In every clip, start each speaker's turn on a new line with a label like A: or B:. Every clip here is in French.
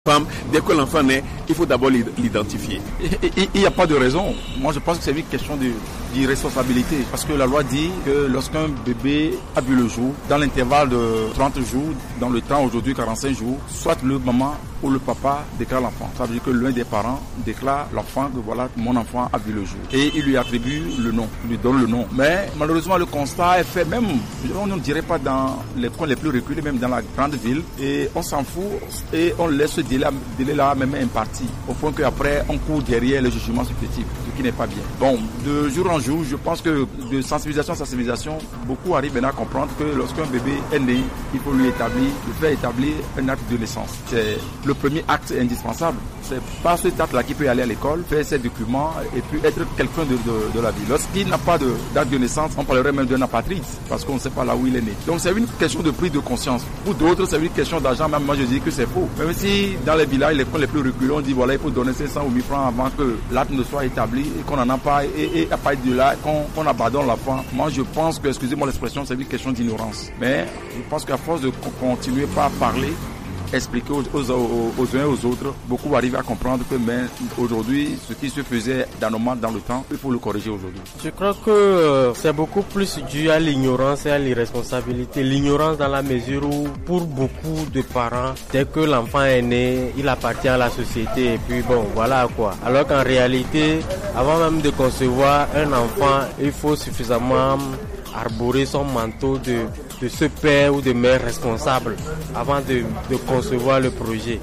A: Femme, dès que l'enfant naît, il faut d'abord l'identifier.
B: Il n'y a pas de raison. Moi, je pense que c'est une question d'irresponsabilité. Parce que la loi dit que lorsqu'un bébé a vu le jour, dans l'intervalle de 30 jours, dans le temps aujourd'hui 45 jours, soit le maman ou le papa déclare l'enfant. Ça veut dire que l'un des parents déclare l'enfant que voilà, mon enfant a vu le jour. Et il lui attribue le nom, il lui donne le nom. Mais malheureusement, le constat est fait même, on ne dirait pas dans les coins les plus reculés, même dans la grande ville. Et on s'en fout et on laisse ce délai-là même imparti. Au point qu'après, on court derrière le jugement successif, ce qui n'est pas bien. Bon, de jour en jour, je pense que de sensibilisation à sensibilisation, beaucoup arrivent maintenant à comprendre que lorsqu'un bébé est né, il faut lui faire établir un acte de naissance. C'est le premier acte indispensable. C'est pas cet acte-là qui peut aller à l'école, faire ses documents et puis être quelqu'un de la vie. Lorsqu'il n'a pas d'acte de naissance, on parlerait même d'un apatride parce qu'on ne sait pas là où il est né. Donc c'est une question de prise de conscience. Pour d'autres, c'est une question d'argent. Même moi, je dis que c'est faux. Même si dans les villages, les coins les plus reculés, on dit voilà, il faut donner 500 ou 1000 francs avant que l'acte ne soit établi et qu'on n'en a pas. Et à partir de là, qu'on abandonne l'enfant. Moi, je pense que, excusez-moi l'expression, c'est une question d'ignorance. Mais je pense qu'à force de continuer pas à parler, expliquer aux uns et aux autres, beaucoup arrivent à comprendre que mais aujourd'hui, ce qui se faisait d'anormal dans le temps, il faut le corriger aujourd'hui.
C: Je crois que c'est beaucoup plus dû à l'ignorance et à l'irresponsabilité. L'ignorance dans la mesure où, pour beaucoup de parents, dès que l'enfant est né, il appartient à la société et puis bon, voilà quoi. Alors qu'en réalité, avant même de concevoir un enfant, il faut suffisamment arborer son manteau de ce père ou de mère responsable avant de concevoir le projet.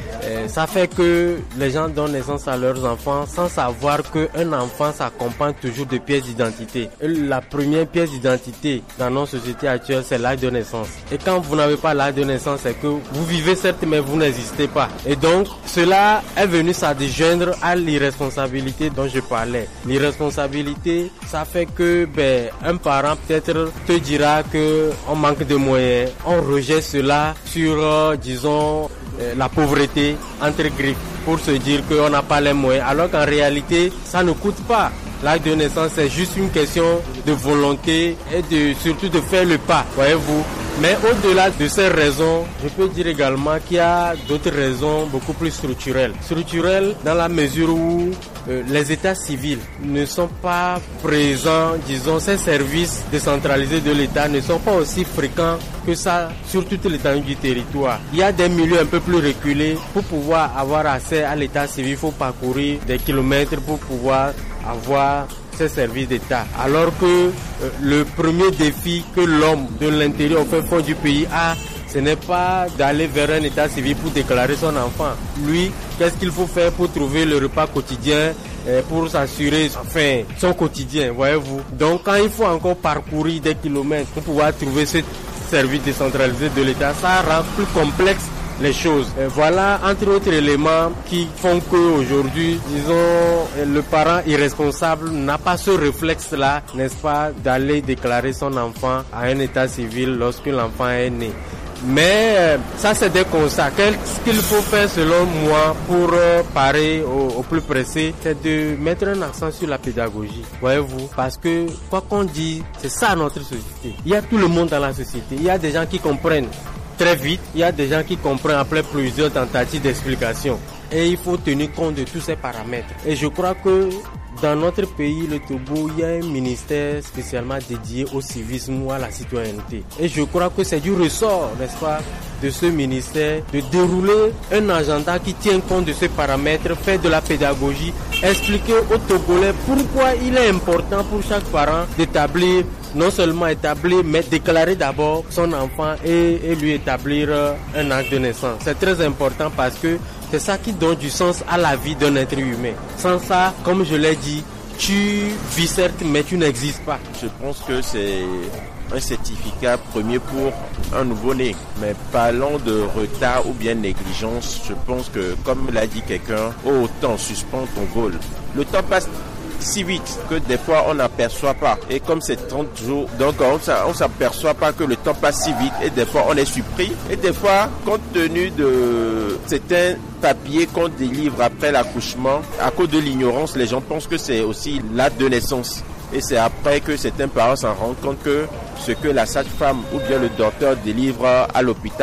C: Ça fait que les gens donnent naissance à leurs enfants sans savoir qu'un enfant s'accompagne toujours de pièces d'identité. Et la première pièce d'identité dans nos sociétés actuelles, c'est l'âge de naissance. Et quand vous n'avez pas l'âge de naissance, c'est que vous vivez certes, mais vous n'existez pas. Et donc, cela est venu s'adjoindre à l'irresponsabilité dont je parlais. L'irresponsabilité, ça fait que un parent peut-être te dira que on manque de moyens. On rejette cela sur, disons, la pauvreté entre griffes pour se dire qu'on n'a pas les moyens, alors qu'en réalité ça ne coûte pas. L'âge de naissance c'est juste une question de volonté et surtout de faire le pas, voyez-vous. Mais au-delà de ces raisons, je peux dire également qu'il y a d'autres raisons beaucoup plus structurelles. Structurelles dans la mesure où les états civils ne sont pas présents, disons, ces services décentralisés de l'État ne sont pas aussi fréquents que ça sur toute l'étendue du territoire. Il y a des milieux un peu plus reculés. Pour pouvoir avoir accès à l'état civil, il faut parcourir des kilomètres pour pouvoir avoir ces services d'État. Alors que le premier défi que l'homme de l'intérieur au fin fond du pays a, ce n'est pas d'aller vers un état civil pour déclarer son enfant. Lui, qu'est-ce qu'il faut faire pour trouver le repas quotidien, pour s'assurer son quotidien, voyez-vous. Donc quand il faut encore parcourir des kilomètres pour pouvoir trouver ce service décentralisé de l'État, ça rend plus complexe les choses. Voilà entre autres éléments qui font qu'aujourd'hui, disons, le parent irresponsable n'a pas ce réflexe-là, n'est-ce pas, d'aller déclarer son enfant à un état civil lorsque l'enfant est né. Mais ça c'est des constats. Qu'est-ce qu'il faut faire selon moi pour parer au plus pressé, c'est de mettre un accent sur la pédagogie, voyez-vous, parce que quoi qu'on dise, c'est ça notre société. Il y a tout le monde dans la société, il y a des gens qui comprennent très vite, il y a des gens qui comprennent après plusieurs tentatives d'explication. Et il faut tenir compte de tous ces paramètres. Et je crois que dans notre pays, le Togo, il y a un ministère spécialement dédié au civisme ou à la citoyenneté. Et je crois que c'est du ressort, n'est-ce pas, de ce ministère de dérouler un agenda qui tient compte de ces paramètres, faire de la pédagogie, expliquer aux Togolais pourquoi il est important pour chaque parent d'établir, non seulement établir, mais déclarer d'abord son enfant et lui établir un acte de naissance. C'est très important parce que c'est ça qui donne du sens à la vie d'un être humain. Sans ça, comme je l'ai dit, tu vis certes, mais tu n'existes pas.
D: Je pense que c'est un certificat premier pour un nouveau-né. Mais parlons de retard ou bien négligence, je pense que, comme l'a dit quelqu'un, autant suspend ton vol. Le temps passe si vite que des fois on n'aperçoit pas. Et comme c'est 30 jours, donc on s'aperçoit pas que le temps passe si vite et des fois on est surpris. Et des fois, compte tenu de certains papiers qu'on délivre après l'accouchement, à cause de l'ignorance, les gens pensent que c'est aussi l'acte de naissance. Et c'est après que certains parents s'en rendent compte que ce que la sage-femme ou bien le docteur délivre à l'hôpital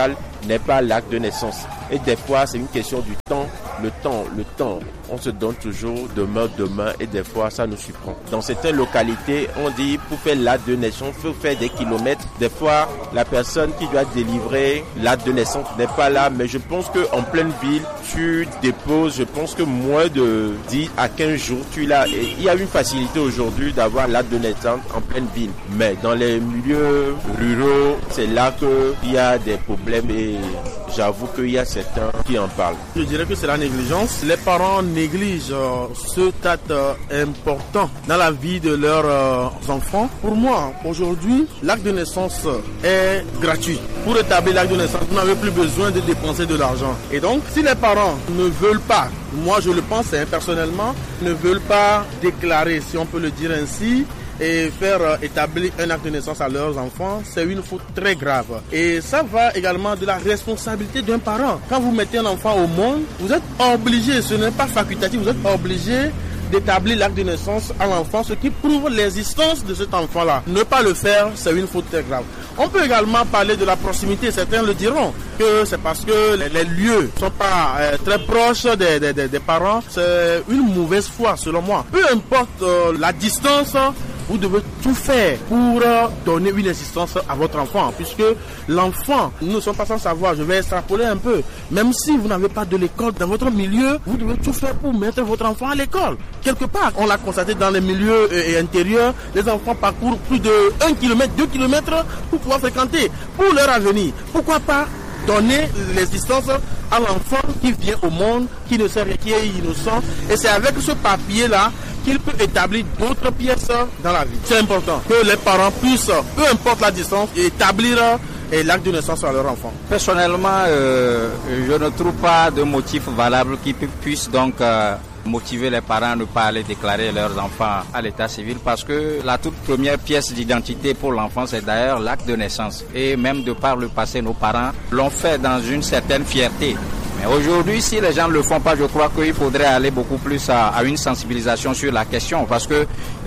D: n'est pas l'acte de naissance. Et des fois, c'est une question du temps. Le temps. On se donne toujours demain, et des fois, ça nous surprend. Dans certaines localités, on dit, pour faire l'acte de naissance, il faut faire des kilomètres. Des fois, la personne qui doit délivrer l'acte de naissance n'est pas là. Mais je pense qu'en pleine ville, tu déposes, je pense que moins de 10 à 15 jours, tu l'as. Et il y a une facilité aujourd'hui d'avoir l'acte de naissance en pleine ville. Mais dans les milieux ruraux, c'est là qu'il y a des problèmes et j'avoue qu'il y a certains qui en parlent.
E: Je dirais que c'est la négligence. Les parents négligent ce acte important dans la vie de leurs enfants. Pour moi, aujourd'hui, l'acte de naissance est gratuit. Pour établir l'acte de naissance, vous n'avez plus besoin de dépenser de l'argent. Et donc, si les parents ne veulent pas, moi je le pense personnellement, ne veulent pas déclarer, si on peut le dire ainsi, et faire établir un acte de naissance à leurs enfants, c'est une faute très grave. Et ça va également de la responsabilité d'un parent. Quand vous mettez un enfant au monde, vous êtes obligé, ce n'est pas facultatif, vous êtes obligé d'établir l'acte de naissance à l'enfant, ce qui prouve l'existence de cet enfant-là. Ne pas le faire, c'est une faute très grave. On peut également parler de la proximité. Certains le diront que c'est parce que les lieux ne sont pas très proches des parents. C'est une mauvaise foi selon moi. Peu importe la distance, vous devez tout faire pour donner une assistance à votre enfant, puisque l'enfant, nous ne sommes pas sans savoir, je vais extrapoler un peu, même si vous n'avez pas de l'école dans votre milieu, vous devez tout faire pour mettre votre enfant à l'école. Quelque part, on l'a constaté dans les milieux intérieurs, les enfants parcourent plus de 1 km, 2 km pour pouvoir fréquenter, pour leur avenir. Pourquoi pas donner l'existence à l'enfant qui vient au monde, qui ne sait rien, qui est innocent, et c'est avec ce papier-là qu'il peut établir d'autres pièces dans la vie. C'est important que les parents puissent, peu importe la distance, établir l'acte de naissance à leur enfant.
F: Personnellement, je ne trouve pas de motif valable qui puisse donc motiver les parents à ne pas aller déclarer leurs enfants à l'état civil, parce que la toute première pièce d'identité pour l'enfant, c'est d'ailleurs l'acte de naissance. Et même de par le passé, nos parents l'ont fait dans une certaine fierté. Mais aujourd'hui, si les gens ne le font pas, je crois qu'il faudrait aller beaucoup plus à une sensibilisation sur la question, parce que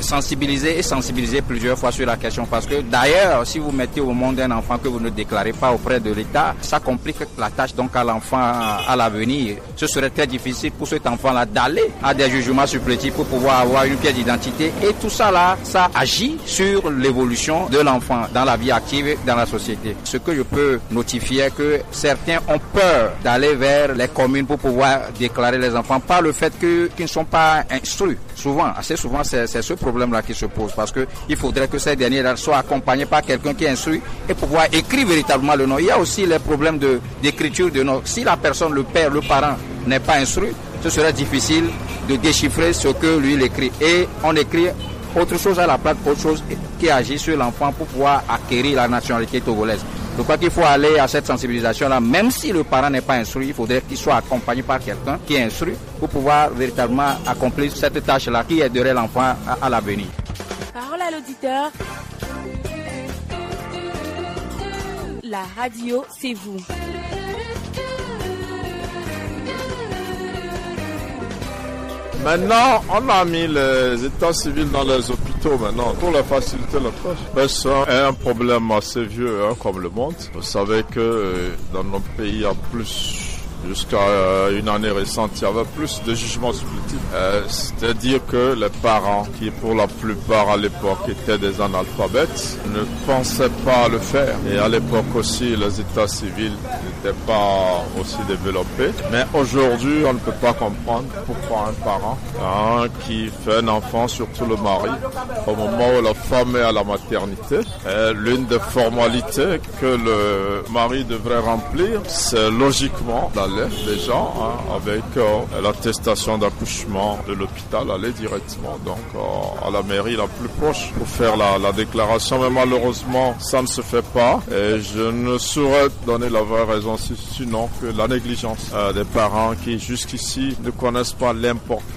F: sensibiliser plusieurs fois sur la question, parce que d'ailleurs, si vous mettez au monde un enfant que vous ne déclarez pas auprès de l'État, ça complique la tâche donc à l'enfant à l'avenir. Ce serait très difficile pour cet enfant-là d'aller à des jugements supplétifs pour pouvoir avoir une pièce d'identité, et tout ça là, ça agit sur l'évolution de l'enfant dans la vie active et dans la société. Ce que je peux notifier est que certains ont peur d'aller vers les communes pour pouvoir déclarer les enfants par le fait qu'ils ne sont pas instruits. Assez souvent, c'est ce problème-là qui se pose, parce qu'il faudrait que ces derniers soient accompagnés par quelqu'un qui est instruit et pouvoir écrire véritablement le nom. Il y a aussi les problèmes d'écriture de nom. Si la personne, le père, le parent n'est pas instruit, ce serait difficile de déchiffrer ce que lui il écrit. Et on écrit autre chose à la place, autre chose qui agit sur l'enfant pour pouvoir acquérir la nationalité togolaise. Je crois qu'il faut aller à cette sensibilisation-là, même si le parent n'est pas instruit, il faudrait qu'il soit accompagné par quelqu'un qui est instruit pour pouvoir véritablement accomplir cette tâche-là qui aiderait l'enfant à l'avenir.
G: Parole à l'auditeur. La radio, c'est vous.
H: Maintenant, on a mis les états civils dans les hôpitaux maintenant pour leur faciliter la tâche. Mais ça est un problème assez vieux comme le monde. Vous savez que dans nos pays, il y a plus, jusqu'à une année récente, il y avait plus de jugements supplétifs. C'est-à-dire que les parents, qui pour la plupart à l'époque étaient des analphabètes, ne pensaient pas à le faire. Et à l'époque aussi, les états civils n'étaient pas aussi développés. Mais aujourd'hui, on ne peut pas comprendre pourquoi un parent qui fait un enfant, surtout le mari, au moment où la femme est à la maternité, l'une des formalités que le mari devrait remplir, c'est logiquement d'aller déjà avec l'attestation d'accouchement de l'hôpital, aller directement donc à la mairie la plus proche pour faire la déclaration. Mais malheureusement, ça ne se fait pas et je ne saurais donner la vraie raison sinon que la négligence des parents qui jusqu'ici ne connaissent pas l'importance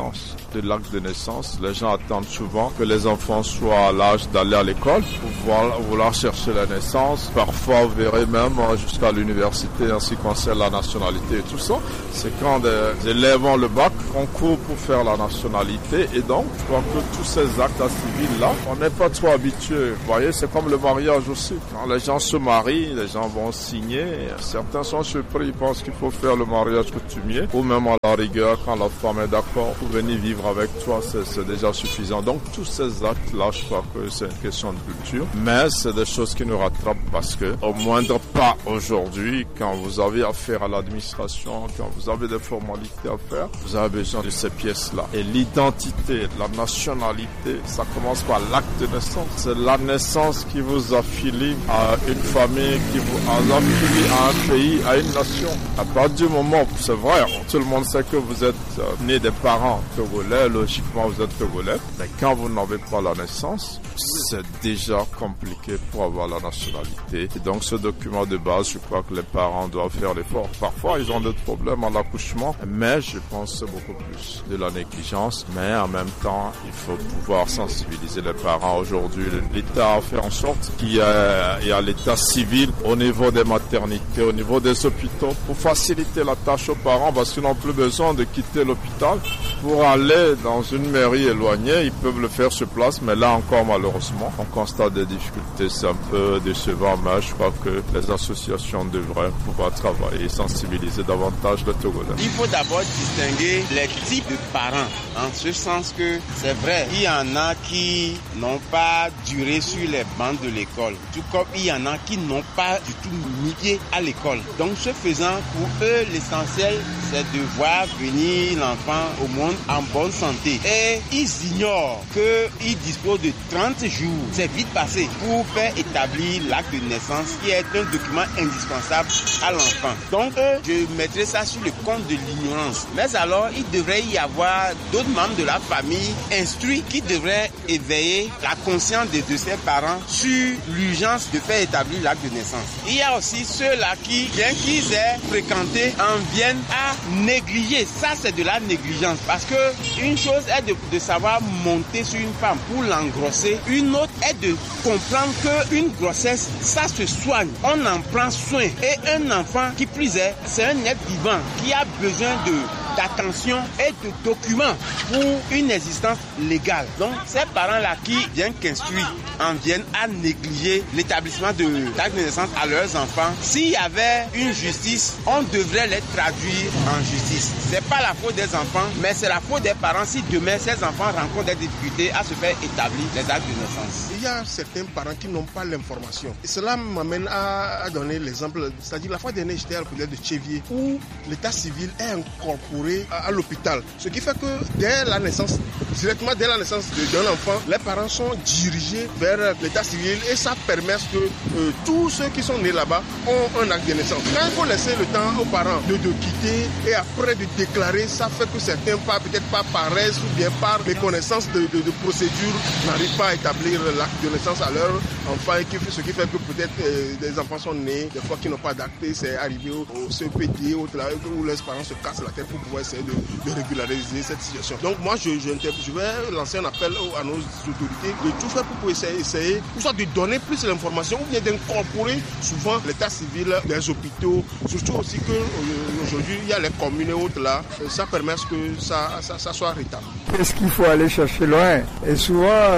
H: de l'acte de naissance, les gens attendent souvent que les enfants soient à l'âge d'aller à l'école pour vouloir chercher la naissance. Parfois, vous verrez même jusqu'à l'université en ce qui concerne la nationalité et tout ça. C'est quand des élèves ont le bac, on court pour faire la nationalité. Et donc, je crois que tous ces actes civils-là, on n'est pas trop habitué. Vous voyez, c'est comme le mariage aussi. Quand les gens se marient, les gens vont signer. Certains sont surpris, ils pensent qu'il faut faire le mariage coutumier. Ou même à la rigueur, quand la femme est d'accord pour venir vivre avec toi, c'est déjà suffisant. Donc, tous ces actes-là, je crois que c'est une question de culture. Mais c'est des choses qui nous rattrapent parce que, au moindre pas aujourd'hui, quand vous avez affaire à l'administration, quand vous avez des formalités à faire, vous avez besoin de ces pièces-là. Et l'identité, la nationalité, ça commence par l'acte de naissance. C'est la naissance qui vous affilie à une famille, qui vous affilie à un pays, à une nation. À partir du moment où c'est vrai, tout le monde sait que vous êtes né des parents togolais, logiquement vous êtes togolais, mais quand vous n'avez pas la naissance, c'est déjà compliqué pour avoir la nationalité. Et donc ce document de base, je crois que les parents doivent faire l'effort. Parfois, ils ont des problèmes à l'accouchement, mais je pense que c'est beaucoup plus de la négligence. Mais en même temps, il faut pouvoir sensibiliser les parents aujourd'hui. L'État a fait en sorte qu'il y a l'état civil au niveau des maternités, au niveau des hôpitaux, pour faciliter la tâche aux parents, parce qu'ils n'ont plus besoin de quitter l'hôpital pour aller dans une mairie éloignée. Ils peuvent le faire sur place, mais là encore, malheureusement, on constate des difficultés. C'est un peu décevant, mais je crois que les associations devraient pouvoir travailler et sensibiliser davantage les Togolais.
I: Il faut d'abord distinguer les types de parents, en ce sens que c'est vrai, il y en a qui n'ont pas duré sur les bancs de l'école, tout comme il y en a qui n'ont pas du tout mis pied à l'école. Donc ce faisant, pour eux, l'essentiel, c'est de voir venir l'enfant au monde en bonne santé. Et ils ignorent qu'ils disposent de 30 jours, c'est vite passé, pour faire établir l'acte de naissance, qui est un document indispensable à l'enfant. Donc je mettrai ça sur le compte de l'ignorance. Mais alors, il devrait y avoir d'autres membres de la famille instruits qui devraient éveiller la conscience de ses parents sur l'urgence de faire établir l'acte de naissance. Il y a aussi ceux-là qui, bien qu'ils aient fréquenté, en viennent à négliger. Ça, c'est de la négligence. Parce que une chose est de savoir monter sur une femme pour l'engrosser. Une autre est de comprendre qu'une grossesse, ça se soigne. On en prend soin. Et un enfant, qui plus est, c'est un être vivant qui a besoin d'attention et de documents pour une existence légale. Donc, ces parents-là qui, bien qu'instruits, en viennent à négliger l'établissement de l'acte de naissance à leurs enfants. S'il y avait une justice, on devrait les traduire en justice. C'est pas la faute des enfants, mais c'est la faute des parents si demain ces enfants rencontrent des difficultés à se faire établir les actes de naissance.
E: Il y a certains parents qui n'ont pas l'information. Et cela m'amène à donner l'exemple, c'est-à-dire la fois dernière, j'étais à l'hôpital de Tchévier où l'état civil est incorporé à l'hôpital. Ce qui fait que dès la naissance, directement dès la naissance d'un enfant, les parents sont dirigés vers l'état civil et ça permet que tous ceux qui sont nés là-bas ont un acte de naissance. Quand il faut laisser le temps aux parents de quitter et après de déclarer, ça fait que certains, peut-être pas paresse ou bien par méconnaissance de procédure, n'arrivent pas à établir l'acte de naissance à leur enfant, ce qui fait que peut-être des enfants sont nés, des fois qui n'ont pas d'acte, c'est arrivé au CPD, où les parents se cassent la tête pour pouvoir essayer de régulariser cette situation. Donc moi, je vais lancer un appel à nos autorités de tout faire pour essayer soit de donner plus d'informations ou bien d'incorporer souvent l'état civil des hôpitaux, surtout aussi qu'aujourd'hui il y a les communes et autres là, ça permet que ça soit rétabli.
J: Est-ce qu'il faut aller chercher loin? Et souvent,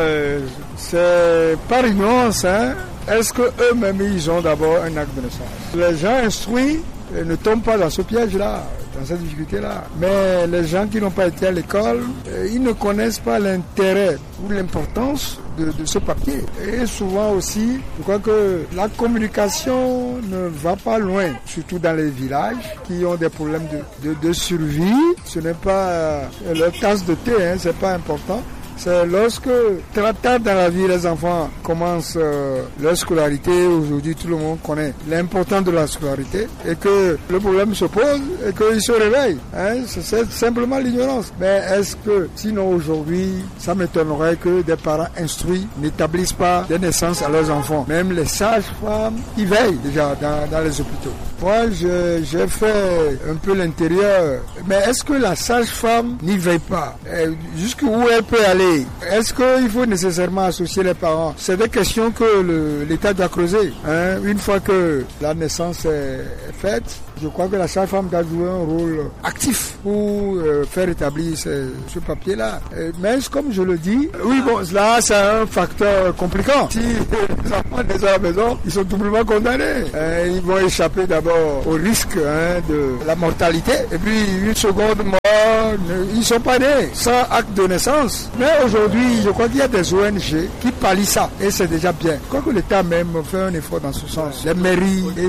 J: c'est par ignorance, hein? Est-ce qu'eux-mêmes, ils ont d'abord un acte de naissance? Les gens instruits ne tombent pas dans ce piège-là, dans cette difficulté-là. Mais les gens qui n'ont pas été à l'école, ils ne connaissent pas l'intérêt ou l'importance de ce papier. Et souvent aussi, je crois que la communication ne va pas loin, surtout dans les villages qui ont des problèmes de survie. Ce n'est pas leur tasse de thé, hein, c'est pas important. C'est lorsque très tard dans la vie, les enfants commencent leur scolarité. Aujourd'hui, tout le monde connaît l'importance de la scolarité et que le problème se pose et qu'ils se réveillent. Hein? C'est simplement l'ignorance. Mais est-ce que, sinon aujourd'hui, ça m'étonnerait que des parents instruits n'établissent pas des naissances à leurs enfants. Même les sages-femmes, ils veillent déjà dans les hôpitaux. Moi, j'ai fait un peu l'intérieur. Mais est-ce que la sage-femme n'y veille pas? Jusqu'où elle peut aller? Est-ce qu'il faut nécessairement associer les parents? C'est des questions que l'État doit creuser. Une fois que la naissance est faite, je crois que la sage-femme doit jouer un rôle actif pour faire établir ce papier-là. Mais comme je le dis, oui, bon, là, c'est un facteur compliquant. Si les enfants naissent à la maison, ils sont doublement condamnés. Ils vont échapper d'abord au risque de la mortalité. Et puis, une seconde mort, ils ne sont pas nés sans acte de naissance. Mais aujourd'hui, je crois qu'il y a des ONG qui pallient ça. Et c'est déjà bien. Je crois que l'État même fait un effort dans ce sens. Les mairies, et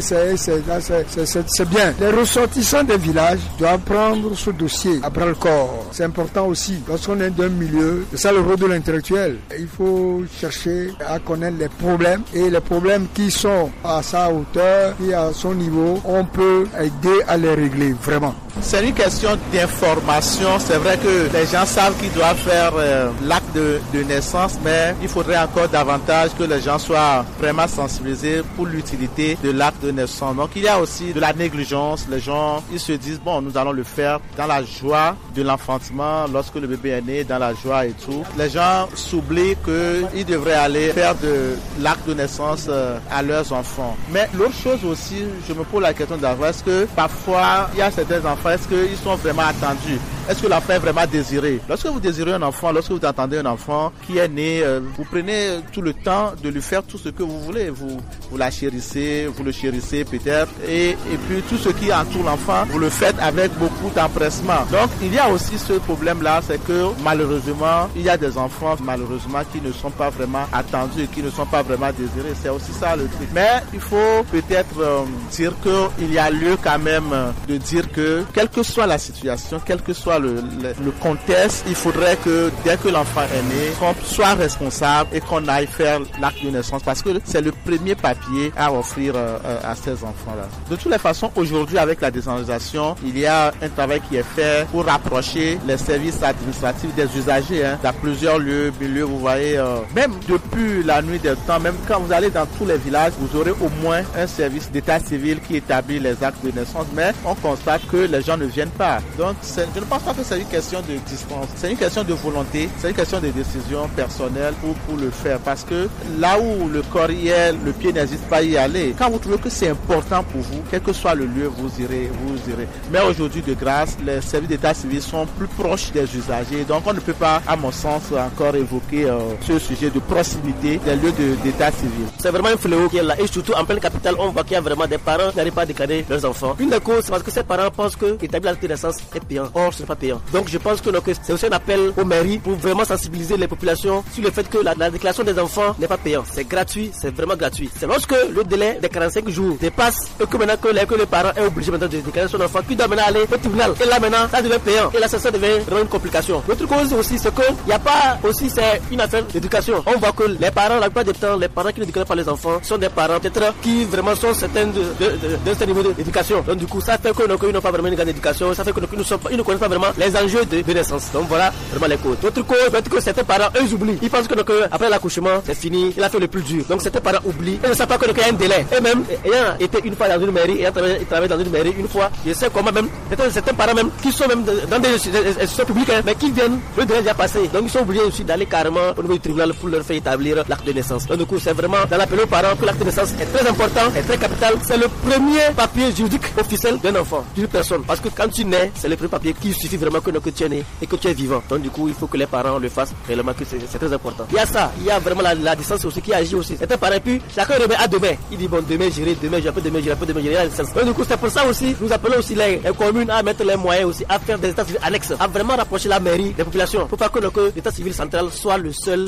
J: c'est bien. Les ressortissants des villages doivent prendre ce dossier à bras le corps. C'est important aussi. Lorsqu'on est d'un milieu, c'est ça le rôle de l'intellectuel. Il faut chercher à connaître les problèmes et les problèmes qui sont à sa hauteur et à son niveau, on peut aider à les régler vraiment.
E: C'est une question d'information. C'est vrai que les gens savent qu'ils doivent faire l'acte de naissance, mais il faudrait encore davantage que les gens soient vraiment sensibilisés pour l'utilité de l'acte de naissance. Donc il y a aussi de la négligence. Les gens, ils se disent, bon, nous allons le faire dans la joie de l'enfantement, lorsque le bébé est né, dans la joie et tout. Les gens s'oublient qu'ils devraient aller faire de l'acte de naissance à leurs enfants. Mais l'autre chose aussi, je me pose la question d'avoir, est-ce que parfois, il y a certains enfants, est-ce qu'ils sont vraiment attendus? Est-ce que l'enfant est vraiment désiré? Lorsque vous désirez un enfant, lorsque vous attendez un enfant qui est né, vous prenez tout le temps de lui faire tout ce que vous voulez. Vous la chérissez, vous le chérissez peut-être. Et puis tout ce qui entoure l'enfant, vous le faites avec beaucoup d'empressement. Donc il y a aussi ce problème-là, c'est que malheureusement, il y a des enfants malheureusement qui ne sont pas vraiment attendus et qui ne sont pas vraiment désirés. C'est aussi ça le truc. Mais il faut peut-être dire qu'il y a lieu quand même de dire que quelle que soit la situation, quel que soit le contexte, il faudrait que dès que l'enfant est né, qu'on soit responsable et qu'on aille faire l'acte de naissance parce que c'est le premier papier à offrir à ces enfants-là. De toutes les façons, aujourd'hui avec la décentralisation, il y a un travail qui est fait pour rapprocher les services administratifs des usagers. Dans plusieurs lieux, vous voyez, même depuis la nuit des temps, même quand vous allez dans tous les villages, vous aurez au moins un service d'état civil qui établit les actes de naissance, mais on constate que les gens ne viennent pas. Donc, je ne pense pas que c'est une question de distance, c'est une question de volonté, c'est une question de décision personnelle pour le faire. Parce que là où le corps y est, le pied n'hésite pas à y aller. Quand vous trouvez que c'est important pour vous, quel que soit le lieu, vous irez. Mais aujourd'hui, de grâce, les services d'état civil sont plus proches des usagers. Donc, on ne peut pas, à mon sens, encore évoquer ce sujet de proximité des lieux d'état civil.
K: C'est vraiment un fléau qui est là. Et surtout, en pleine capitale, on voit qu'il y a vraiment des parents qui n'arrivent pas à déclarer leurs enfants. Une des causes, c'est parce que ces parents pensent que établir l'acte de naissance est payant. Or, ce n'est pas payant. Donc, je pense que c'est aussi un appel aux mairies pour vraiment sensibiliser les populations sur le fait que la déclaration des enfants n'est pas payante. C'est gratuit, c'est vraiment gratuit. C'est lorsque le délai des 45 jours dépasse et que maintenant que le parent est obligé maintenant de déclarer son enfant, qui doit maintenant aller au tribunal. Et là maintenant, ça devient payant. Et là, ça devient vraiment une complication. L'autre cause aussi, c'est qu'il n'y a pas aussi, c'est une affaire d'éducation. On voit que les parents, la plupart du temps, les parents qui ne déclarent pas les enfants sont des parents peut-être qui vraiment sont certains d'un certain niveau d'éducation. Donc du coup, ça fait qu'ils n'ont pas vraiment une grande éducation. Ça fait qu'ils ne connaissent pas vraiment les enjeux de naissance. Donc voilà vraiment les causes. L'autre cause, peut-être que certains parents, eux, oublient. Ils pensent que après l'accouchement, c'est fini. Il a fait le plus dur. Donc certains parents oublient. Ils ne savent pas qu'il y a un délai. Et même, ayant été une fois dans une mairie, ayant travaillé dans une mairie une fois, je sais comment même, certains parents même, qui sont même dans des institutions publiques, mais qui viennent, le délai est déjà passé. Donc ils sont obligés aussi d'aller carrément au niveau du tribunal pour leur faire établir l'acte de naissance. Donc du coup, c'est vraiment dans l'appel aux parents que l'acte de naissance est très important, est très capital. C'est le premier papier juridique officiel d'un enfant, d'une personne. Parce que quand tu nais, c'est le premier papier qui suffit vraiment que tu es né et que tu es vivant. Donc du coup, il faut que les parents le fassent réellement, que c'est très important. Il y a ça, il y a vraiment la distance aussi qui agit aussi. Certains parents, puis chacun remet à demain. Il dit bon, demain j'irai, après demain j'irai la distance. Donc du coup, c'est pour ça aussi, nous appelons aussi les communes à mettre les moyens aussi, à faire des états civils annexes, à vraiment rapprocher la mairie des populations. Pour pas que l'état civil central soit le seul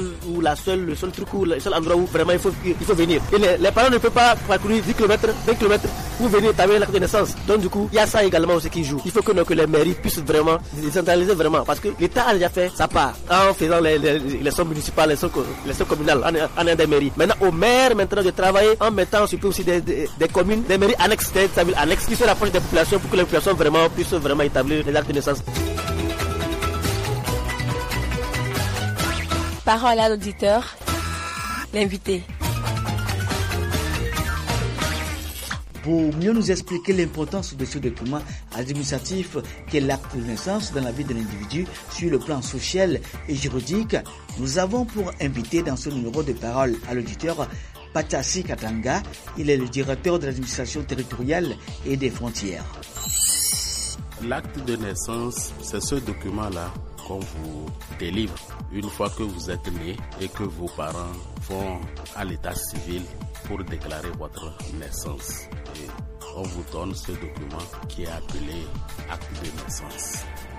K: truc ou le seul endroit où vraiment il faut venir. Et les parents ne peuvent pas parcourir 10 km, 20 km pour venir établir l'acte de naissance. Donc du coup, il y a ça également aussi qui joue. Il faut que les mairies puissent vraiment décentraliser vraiment, parce que l'État a déjà fait sa part en faisant les sommes municipales, les sommes communales en ayant des mairies. Maintenant au maire maintenant de travailler en mettant surtout aussi des communes, des mairies annexes, des états civils annexes qui se rapprochent des populations pour que les populations vraiment puissent vraiment établir les actes de naissance.
G: Parole à l'auditeur, l'invité.
L: Pour mieux nous expliquer l'importance de ce document administratif qu'est l'acte de naissance dans la vie de l'individu sur le plan social et juridique, nous avons pour invité dans ce numéro de parole à l'auditeur Patassi Katanga. Il est le directeur de l'administration territoriale et des frontières.
M: L'acte de naissance, c'est ce document-là qu'on vous délivre une fois que vous êtes né et que vos parents vont à l'état civil pour déclarer votre naissance. Et on vous donne ce document qui est appelé acte de naissance.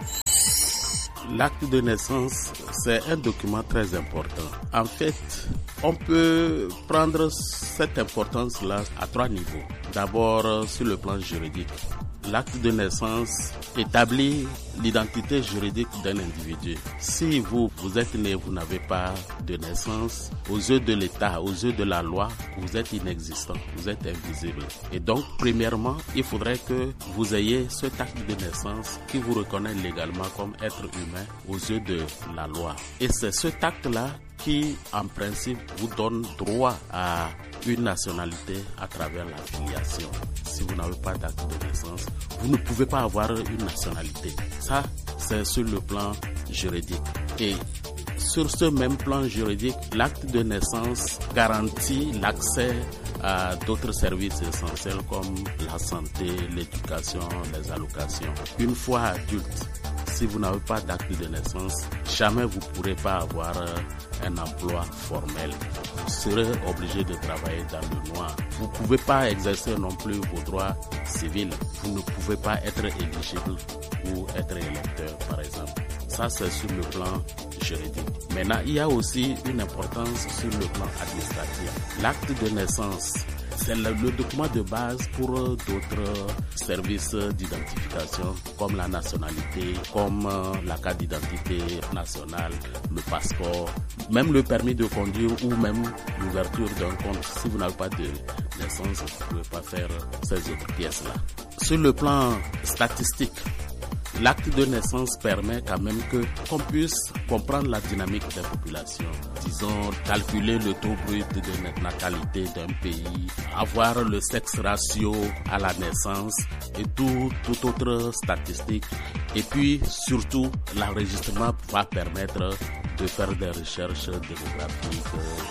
M: L'acte de naissance, c'est un document très important. En fait, on peut prendre cette importance-là à 3 niveaux. D'abord, sur le plan juridique. L'acte de naissance établit l'identité juridique d'un individu. Si vous êtes né, vous n'avez pas de naissance, aux yeux de l'État, aux yeux de la loi, vous êtes inexistant, vous êtes invisible. Et donc, premièrement, il faudrait que vous ayez cet acte de naissance qui vous reconnaît légalement comme être humain aux yeux de la loi. Et c'est cet acte-là qui, en principe, vous donne droit à une nationalité à travers la filiation. Si vous n'avez pas d'acte de naissance, vous ne pouvez pas avoir une nationalité. Ça, c'est sur le plan juridique. Et sur ce même plan juridique, l'acte de naissance garantit l'accès à d'autres services essentiels comme la santé, l'éducation, les allocations. Une fois adulte, si vous n'avez pas d'acte de naissance, jamais vous ne pourrez pas avoir un emploi formel. Vous serez obligé de travailler dans le noir. Vous ne pouvez pas exercer non plus vos droits civils. Vous ne pouvez pas être éligible ou être électeur, par exemple. Ça, c'est sur le plan juridique. Maintenant, il y a aussi une importance sur le plan administratif. L'acte de naissance, c'est le document de base pour d'autres services d'identification comme la nationalité, comme la carte d'identité nationale, le passeport, même le permis de conduire ou même l'ouverture d'un compte. Si vous n'avez pas de naissance, vous ne pouvez pas faire ces autres pièces-là. Sur le plan statistique, l'acte de naissance permet quand même qu'on puisse comprendre la dynamique des populations. Disons, calculer le taux brut de natalité d'un pays, avoir le sexe ratio à la naissance et toute autre statistique. Et puis, surtout, l'enregistrement va permettre de faire des recherches démographiques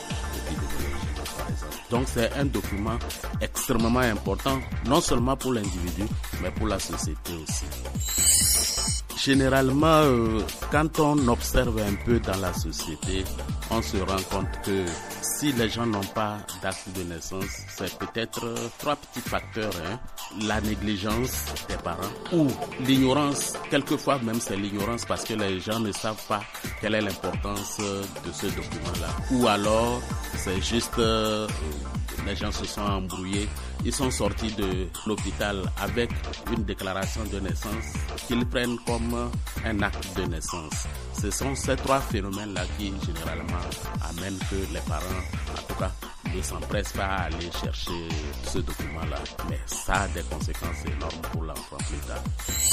M: et épidémiologiques, par exemple. Donc, c'est un document extrêmement important, non seulement pour l'individu, mais pour la société aussi. Généralement, quand on observe un peu dans la société, on se rend compte que si les gens n'ont pas d'acte de naissance, c'est peut-être 3 petits facteurs. La négligence des parents ou l'ignorance. Quelquefois même c'est l'ignorance parce que les gens ne savent pas quelle est l'importance de ce document-là. Ou alors c'est juste les gens se sont embrouillés. Ils sont sortis de l'hôpital avec une déclaration de naissance qu'ils prennent comme un acte de naissance. Ce sont ces 3 phénomènes-là qui généralement amènent que les parents, en tout cas, ne s'empressent pas à aller chercher ce document-là. Mais ça a des conséquences énormes pour l'enfant plus tard.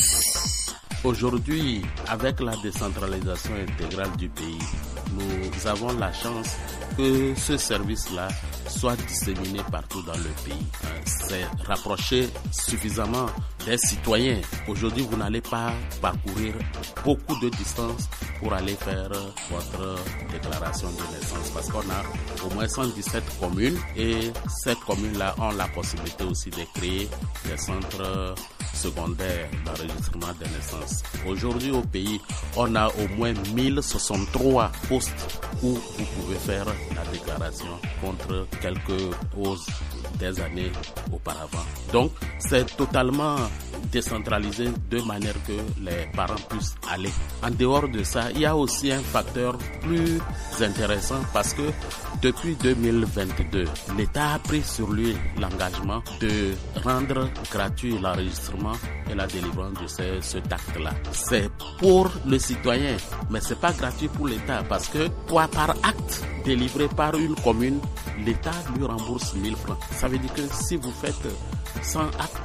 M: Aujourd'hui, avec la décentralisation intégrale du pays, nous avons la chance que ce service-là soit disséminé partout dans le pays. C'est rapprocher suffisamment des citoyens. Aujourd'hui, vous n'allez pas parcourir beaucoup de distance pour aller faire votre déclaration de naissance parce qu'on a au moins 117 communes et ces communes-là ont la possibilité aussi de créer des centres secondaires d'enregistrement des naissances. Aujourd'hui au pays, on a au moins 1063 postes où vous pouvez faire la déclaration contre quelques hausses des années auparavant. Donc, c'est totalement décentralisé de manière que les parents puissent aller. En dehors de ça, il y a aussi un facteur plus intéressant parce que depuis 2022, l'État a pris sur lui l'engagement de rendre gratuit l'enregistrement et la délivrance de cet acte-là. C'est pour le citoyen, mais c'est pas gratuit pour l'État parce que par acte délivré par une commune, l'État lui rembourse 1000 francs. Ça veut dire que si vous faites 100 actes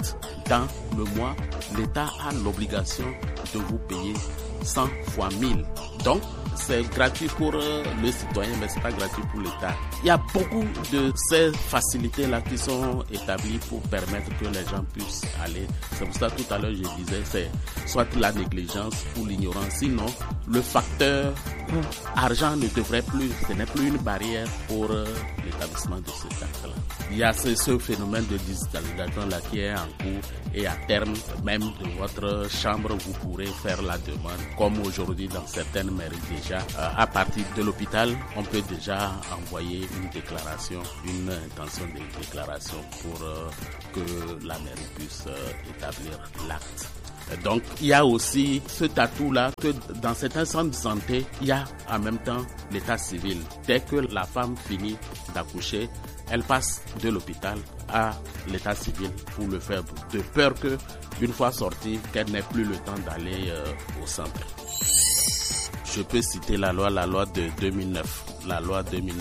M: dans le mois, l'État a l'obligation de vous payer 100 fois 1000. Donc, c'est gratuit pour le citoyen, mais c'est pas gratuit pour l'État. Il y a beaucoup de ces facilités-là qui sont établies pour permettre que les gens puissent aller. C'est pour ça tout à l'heure je disais, c'est soit la négligence ou l'ignorance. Sinon, le facteur argent ne devrait plus, ce n'est plus une barrière pour l'établissement de cet acte-là. Il y a ce phénomène de digitalisation-là qui est en cours et à terme, même de votre chambre, vous pourrez faire la demande. Comme aujourd'hui dans certaines mairies déjà, à partir de l'hôpital, on peut déjà envoyer une déclaration, une intention de déclaration pour que la mairie puisse établir l'acte. Donc, il y a aussi cet atout-là que dans certains centres de santé, il y a en même temps l'état civil. Dès que la femme finit d'accoucher, elle passe de l'hôpital à l'état civil pour le faire, de peur que, une fois sortie, qu'elle n'ait plus le temps d'aller au centre. Je peux citer la loi de 2009, la loi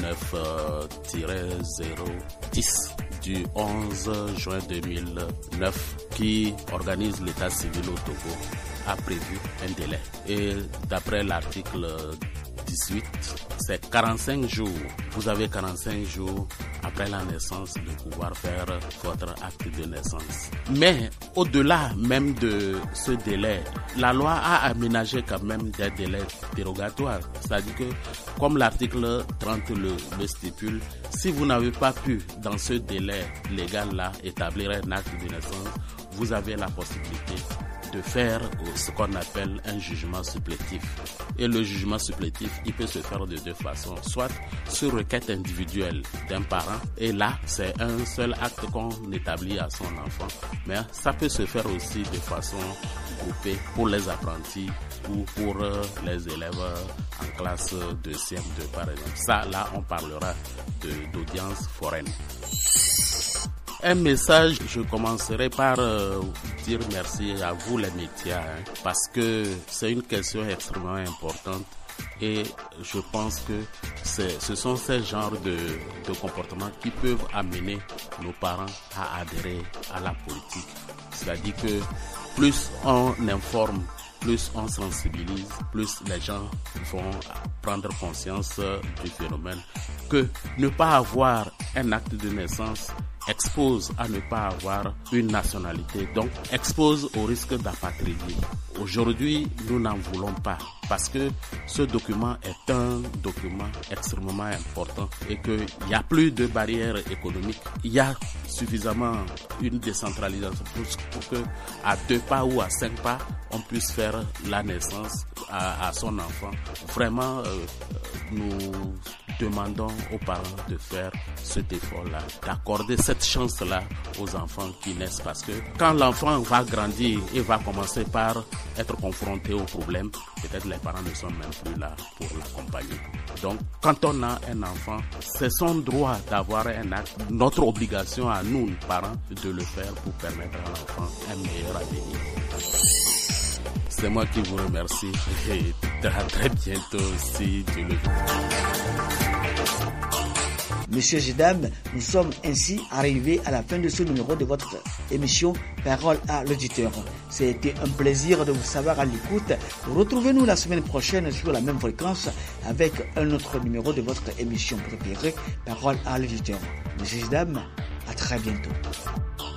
M: 2009-010 du 11 juin 2009 qui organise l'état civil au Togo a prévu un délai. Et d'après l'article 18, c'est 45 jours. Vous avez 45 jours après la naissance de pouvoir faire votre acte de naissance. Mais au-delà même de ce délai, la loi a aménagé quand même des délais dérogatoires. C'est-à-dire que, comme l'article 30 le stipule, si vous n'avez pas pu, dans ce délai légal-là, établir un acte de naissance, vous avez la possibilité de faire ce qu'on appelle un jugement supplétif. Et le jugement supplétif, il peut se faire de deux façons. Soit sur requête individuelle d'un parent, et là, c'est un seul acte qu'on établit à son enfant. Mais ça peut se faire aussi de façon groupée pour les apprentis ou pour les élèves en classe de CM2 par exemple. Ça, là, on parlera d'audience foraine. Un message, je commencerai par dire merci à vous les médias, parce que c'est une question extrêmement importante et je pense que ce sont ces genres de comportements qui peuvent amener nos parents à adhérer à la politique. C'est-à-dire que plus on informe, plus on sensibilise, plus les gens vont prendre conscience du phénomène que ne pas avoir un acte de naissance expose à ne pas avoir une nationalité, donc expose au risque d'apatridie. Aujourd'hui, nous n'en voulons pas parce que ce document est un document extrêmement important et qu'il n'y a plus de barrières économiques. Il y a suffisamment une décentralisation pour que à 2 pas ou à 5 pas, on puisse faire la naissance à son enfant. Vraiment, nous demandons aux parents de faire cet effort-là, d'accorder cette chance-là aux enfants qui naissent, parce que quand l'enfant va grandir et va commencer par être confronté aux problèmes, peut-être les parents ne sont même plus là pour l'accompagner. Donc, quand on a un enfant, c'est son droit d'avoir un acte, notre obligation à nous, parents, de le faire pour permettre à l'enfant un meilleur avenir. C'est moi qui vous remercie et à très bientôt si Dieu le veut.
L: Monsieur Zidane, nous sommes ainsi arrivés à la fin de ce numéro de votre émission Parole à l'auditeur. C'était un plaisir de vous savoir à l'écoute. Retrouvez-nous la semaine prochaine sur la même fréquence avec un autre numéro de votre émission préférée Parole à l'auditeur. Monsieur Zidane, à très bientôt.